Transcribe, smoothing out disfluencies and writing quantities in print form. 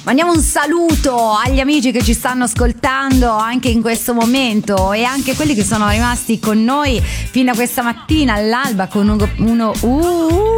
Mandiamo un saluto agli amici che ci stanno ascoltando anche in questo momento e anche quelli che sono rimasti con noi fino a questa mattina all'alba con